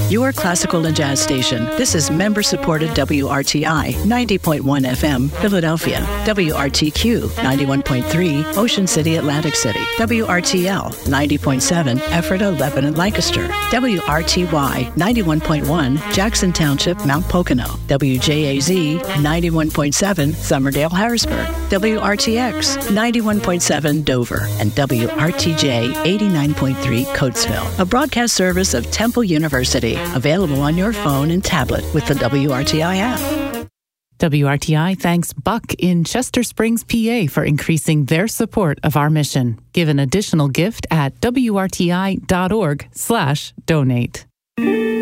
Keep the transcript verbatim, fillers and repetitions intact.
your classical and jazz station. This is member-supported W R T I ninety point one F M, Philadelphia. W R T Q ninety-one point three, Ocean City, Atlantic City. W R T L ninety point seven, Ephrata, Lebanon, Lancaster. W R T Y ninety-one point one, Jackson Township, Mount Pocono. W J A Z ninety-one point seven, Somerdale, Harrisburg. W R T X ninety-one point seven, Dover. And W R T J eighty-nine point three, Coatesville. A broadcast service of Temple University. Available on your phone and tablet with the W R T I app. W R T I thanks Buck in Chester Springs, P A for increasing their support of our mission. Give an additional gift at W R T I dot org slash donate.